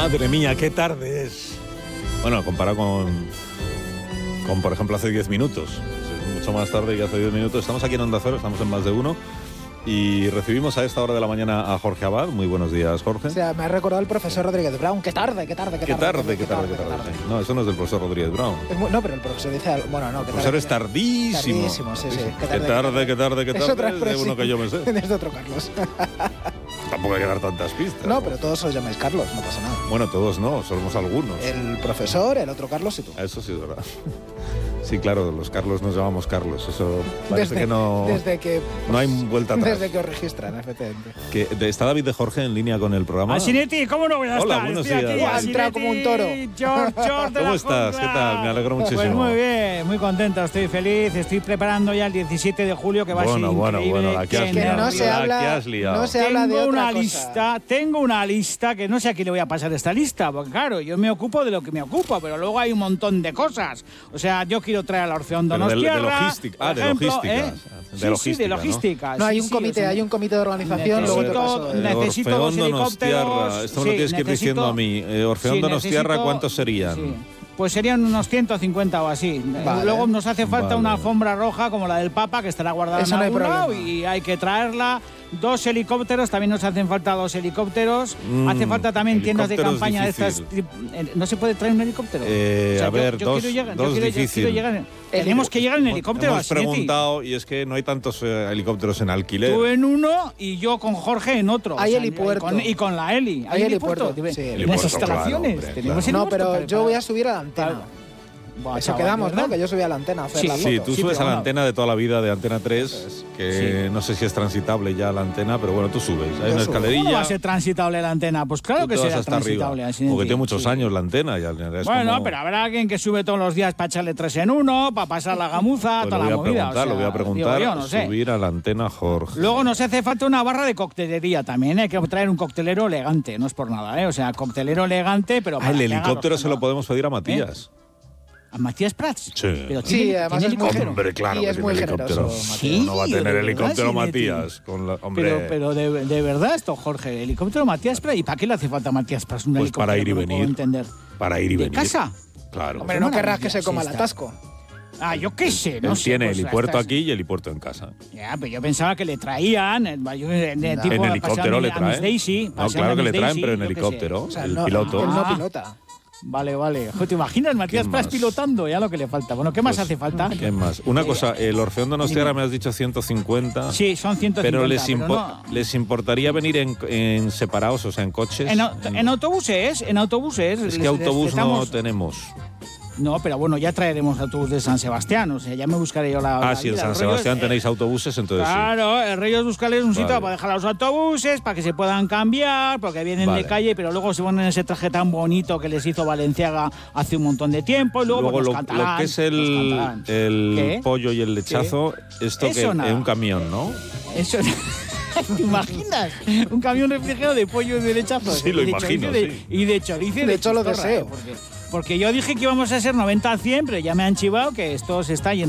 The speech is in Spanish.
Madre mía, qué tarde es. Bueno, comparado con por ejemplo, hace 10 minutos. Es mucho más tarde que hace 10 minutos. Estamos aquí en Onda Cero, estamos en Más de Uno. Y recibimos a esta hora de la mañana a Jorge Abad. Muy buenos días, Jorge. O sea, me ha recordado el profesor Rodríguez Brown. ¡Qué tarde! No, eso no es del profesor Rodríguez Brown. No, pero el profesor dice... Bueno, no, el profesor es tardísimo. Tardísimo, sí. Qué tarde. Es otra es de uno que yo me sé. Es de otro Carlos. Tampoco hay que dar tantas pistas. No, pero todos os llamáis Carlos, no pasa nada. Bueno, todos no, somos algunos. El profesor, el otro Carlos y tú. Eso sí es verdad. Sí, claro, los Carlos nos llamamos Carlos. Eso parece que no... Desde que... No hay vuelta atrás. Desde que os registran, efectivamente. ¿Está David de Jorge en línea con el programa? Asinetti, ¿cómo no voy a estar? Hola, buenos días. Ha entrado como un toro. George ¿Cómo estás? ¿Qué tal? Me alegro muchísimo. Pues muy bien, muy contento, estoy feliz. Estoy preparando ya el 17 de julio, que va a ser increíble. Bueno, la que has liado. No se habla de otra cosa. Tengo una lista que no sé a quién le voy a pasar esta lista, porque claro, yo me ocupo de lo que me ocupo, pero luego hay un montón de cosas. O sea, yo quiero traer a la Orfeón Donostiarra. De logística. De logística. No, hay un comité de organización. Necesito dos helicópteros. Esto me lo tienes que ir diciendo a mí. Orfeón Donostiarra, ¿cuántos serían? Sí. Pues serían unos 150 o así. Vale. Luego nos hace falta una alfombra roja como la del Papa, que estará guardada en algún lado, y hay que traerla. 2 helicópteros, también nos hacen falta 2 helicópteros. Hace falta también tiendas de campaña de estas. ¿No se puede traer un helicóptero? A ver, dos difícil. Tenemos que llegar en helicóptero. Hemos preguntado y es que no hay tantos helicópteros en alquiler. Tú en uno y yo con Jorge en otro. Hay helipuerto. Y con la Heli. Hay helipuerto. Las instalaciones. Claro. No, pero yo voy a subir a la antena. Bueno, eso quedamos, ¿no? Que yo subí a la antena a hacer la foto. Sí, tú subes a la antena de toda la vida de Antena 3, que no sé si es transitable ya la antena, pero bueno, tú subes. Hay una escalerilla. ¿Cómo va a ser transitable la antena? Pues claro que será transitable. Porque tiene muchos años la antena. Bueno, pero habrá alguien que sube todos los días para echarle 3 en 1, para pasar la gamuza, pues toda la movida. Lo voy a preguntar, no sé. Subir a la antena, Jorge. Luego nos hace falta una barra de coctelería también, hay que traer un coctelero elegante, no es por nada, o sea, coctelero elegante, pero... el helicóptero se lo podemos pedir a Matías. ¿A Matías Prats? Sí. Pero además es muy generoso. Hombre, claro, y es muy generoso. Sí, no va a tener helicóptero Matías. Pero de verdad esto, Jorge, helicóptero Matías Prats. ¿Y para qué le hace falta a Matías Prats un helicóptero? Para ir y venir. Para ir y venir. ¿De casa? Claro. Hombre, no querrás que se coma el atasco. Yo qué sé, no sé. Tiene helipuerto aquí y helipuerto en casa. Ya, pero yo pensaba que le traían. En helicóptero le traen. No, claro que le traen, pero en helicóptero. El piloto. Él no pilota. Vale. ¿Te imaginas Matías Prats pilotando? Ya lo que le falta. Bueno, ¿qué más hace falta? ¿Qué más? Una cosa, el Orfeón Donostiarra me has dicho 150. Sí, son 150. Pero les importaría venir en separados, o sea, en coches. En autobuses. Es que autobús no tenemos. No, pero bueno, ya traeremos autobús de San Sebastián, o sea, ya me buscaré yo la si en San Sebastián tenéis autobuses, entonces claro, el rollo es buscarles un sitio para dejar los autobuses, para que se puedan cambiar, porque vienen de calle, pero luego se ponen ese traje tan bonito que les hizo Valenciaga hace un montón de tiempo, y luego pues, lo que es el pollo y el lechazo, esto que es un camión, ¿no? Eso ¿te imaginas? Un camión refrigerado de pollo y de lechazo. Sí, lo imagino, y de chorizo. De hecho, lo deseo. Porque yo dije que íbamos a ser 90 al 100, pero ya me han chivado que esto se está yendo.